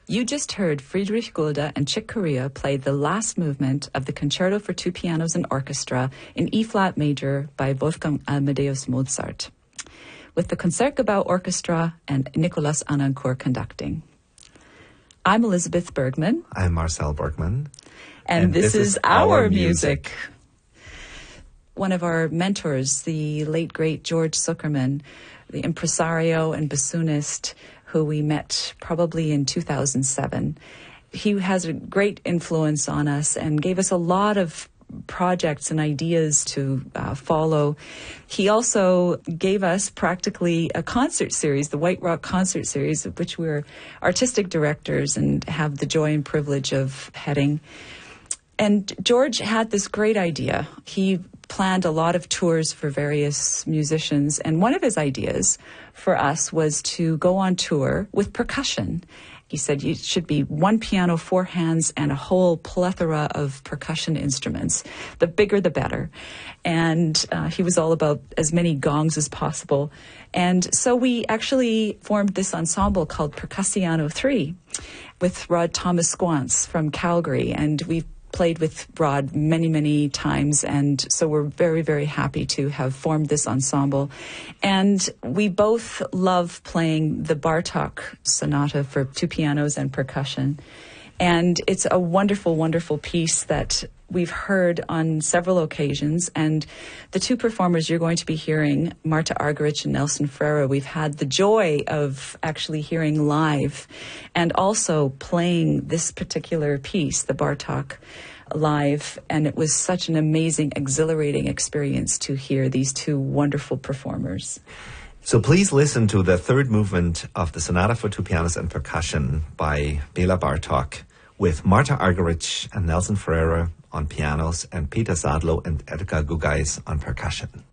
You just heard Friedrich Gulda and Chick Corea play the last movement of the Concerto for Two Pianos and Orchestra in E-flat major by Wolfgang Amadeus Mozart, with the Concertgebouw Orchestra and Nicolas Anancourt conducting. I'm Elizabeth Bergman. I'm Marcel Bergman. And this is Our Music. One of our mentors, the late, great George Zuckerman, the impresario and bassoonist who we met probably in 2007. He has a great influence on us and gave us a lot of projects and ideas to follow. He also gave us practically a concert series, the White Rock Concert Series, of which we're artistic directors and have the joy and privilege of heading. And George had this great idea. He planned a lot of tours for various musicians, and one of his ideas for us was to go on tour with percussion. He said you should be one piano, four hands, and a whole plethora of percussion instruments. The bigger, the better. And he was all about as many gongs as possible. And so we actually formed this ensemble called Percussiano 3 with Rod Thomas Squance from Calgary. And we've played with Rod many, many times, and so we're very, very happy to have formed this ensemble. And we both love playing the Bartók Sonata for two pianos and percussion. And it's a wonderful, wonderful piece that we've heard on several occasions. And the two performers you're going to be hearing, Marta Argerich and Nelson Ferreira, we've had the joy of actually hearing live and also playing this particular piece, the Bartók, live. And it was such an amazing, exhilarating experience to hear these two wonderful performers. So please listen to the third movement of the Sonata for Two Pianos and Percussion by Béla Bartók with Marta Argerich and Nelson Ferreira on pianos and Peter Zadlo and Edgar Gugais on percussion.